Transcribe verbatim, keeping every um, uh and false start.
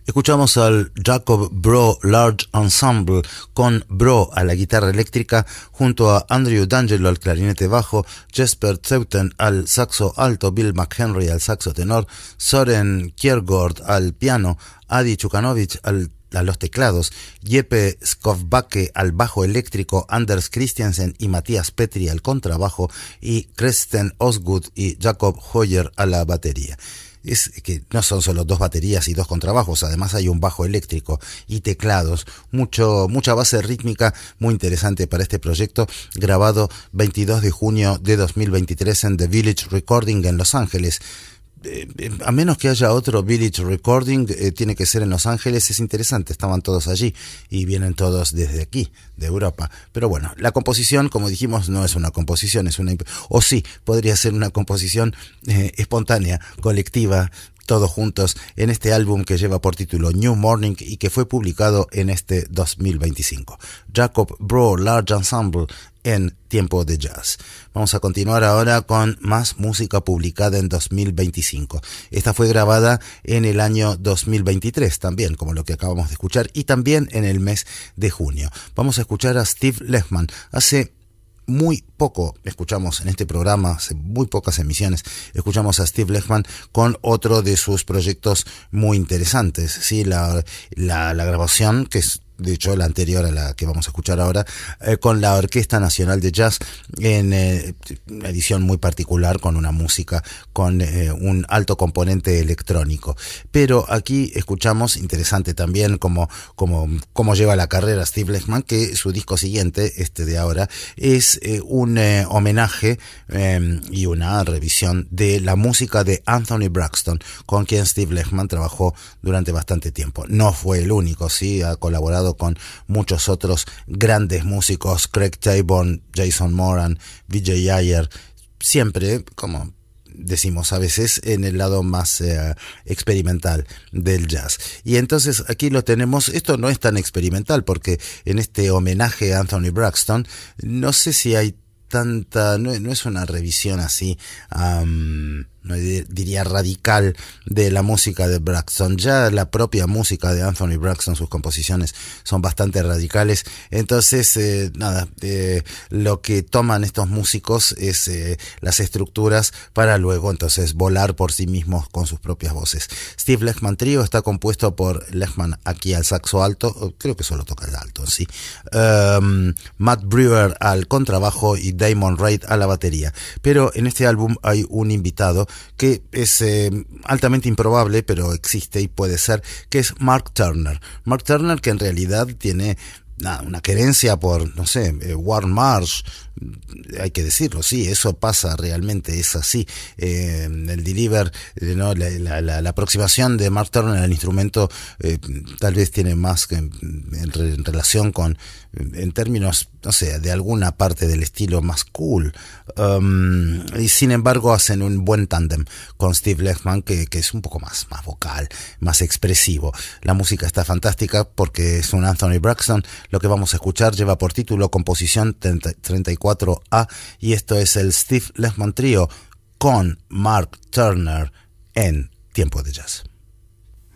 Escuchamos al Jacob Bro Large Ensemble con Bro a la guitarra eléctrica junto a Andrew D'Angelo al clarinete bajo, Jesper Teuten al saxo alto, Bill McHenry al saxo tenor, Soren Kiergaard al piano, Adi Chukanovic al a los teclados, Jeppe Skovbacke al bajo eléctrico, Anders Christiansen y Matías Petri al contrabajo y Kristen Osgood y Jacob Hoyer a la batería. Es que no son solo dos baterías y dos contrabajos, además hay un bajo eléctrico y teclados, mucho, mucha base rítmica muy interesante para este proyecto, grabado veintidós de junio de dos mil veintitrés en The Village Recording en Los Ángeles. Eh, a menos que haya otro Village Recording, eh, tiene que ser en Los Ángeles. Es interesante, estaban todos allí y vienen todos desde aquí, de Europa. Pero bueno, la composición, como dijimos, no es una composición, es una, o sí, podría ser una composición eh, espontánea, colectiva, todos juntos en este álbum que lleva por título New Morning y que fue publicado en este dos mil veinticinco. Jacob Bro Large Ensemble en Tiempo de Jazz. Vamos a continuar ahora con más música publicada en dos mil veinticinco. Esta fue grabada en el año dos mil veintitrés también, como lo que acabamos de escuchar, y también en el mes de junio. Vamos a escuchar a Steve Lechman. Hace muy poco escuchamos en este programa, hace muy pocas emisiones, escuchamos a Steve Lechman con otro de sus proyectos muy interesantes, ¿sí? La, la, la grabación, que es de hecho la anterior a la que vamos a escuchar ahora, eh, con la Orquesta Nacional de Jazz en eh, una edición muy particular, con una música con eh, un alto componente electrónico. Pero aquí escuchamos, interesante también como, como, como lleva la carrera Steve Lechman, que su disco siguiente, este de ahora, es eh, un eh, homenaje eh, y una revisión de la música de Anthony Braxton, con quien Steve Lechman trabajó durante bastante tiempo. No fue el único, sí, ha colaborado con muchos otros grandes músicos, Craig Taborn, Jason Moran, Vijay Iyer, siempre, como decimos a veces, en el lado más eh, experimental del jazz. Y entonces aquí lo tenemos. Esto no es tan experimental porque en este homenaje a Anthony Braxton, no sé si hay tanta, no, no es una revisión así, um, no diría radical, de la música de Braxton. Ya la propia música de Anthony Braxton, sus composiciones son bastante radicales. Entonces, eh, nada, eh, lo que toman estos músicos es eh, las estructuras para luego entonces volar por sí mismos con sus propias voces. Steve Lechman Trio está compuesto por Lechman aquí al saxo alto, creo que solo toca el alto, sí. Um, Matt Brewer al contrabajo y Damon Reid a la batería. Pero en este álbum hay un invitado que es eh, altamente improbable, pero existe y puede ser, que es Mark Turner. Mark Turner, que en realidad tiene nada, una querencia por, no sé, eh, Warren Marsh, hay que decirlo, sí, eso pasa realmente, es así. Eh, el deliver, eh, ¿no? la, la, la, la aproximación de Mark Turner al instrumento eh, tal vez tiene más que en, en, en relación con, en términos, no sé, de alguna parte del estilo más cool. Um, y sin embargo hacen un buen tándem con Steve Lechman, que, que es un poco más, más vocal, más expresivo. La música está fantástica porque es un Anthony Braxton. Lo que vamos a escuchar lleva por título Composición treinta y cuatro A y esto es el Steve Lechman Trio con Mark Turner en Tiempo de Jazz.